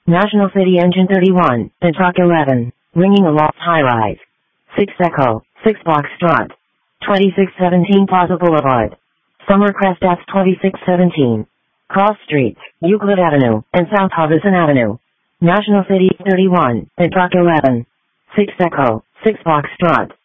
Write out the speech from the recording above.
National City Engine 31, and Truck 11, ringing aloft high-rise. 6 Echo, 6 Foxtrot. 2617 Plaza Boulevard. Summercrest F 2617. Cross Streets, Euclid Avenue, and South Harbison Avenue. National City 31, and Truck 11. 6 Echo, 6 Foxtrot.